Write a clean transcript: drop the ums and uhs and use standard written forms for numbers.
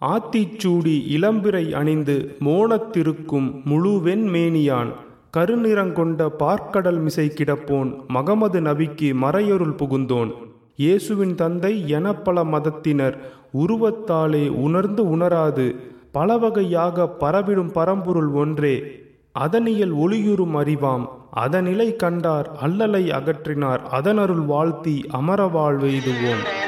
ஆத்திச்சூடி இளம்பிறை அணிந்து மோனத்திருக்கும் முழுவெண் மேனியான் கருநிறங்கொண்ட பார்க்கடல் மிசை கிடப்போன் மகமது நபிக்கு மறையொருள் புகுந்தோன். இயேசுவின் தந்தை என பல மதத்தினர் உருவத்தாலே உணர்ந்து உணராது பலவகையாக பரவிடும் பரம்பொருள் ஒன்றே. அதனியல் ஒளியுறும் அறிவாம் அதனிலை கண்டார் அல்லலை அகற்றினார் அதனருள் வாழ்த்தி அமர வாழ்வெய்துவோம்.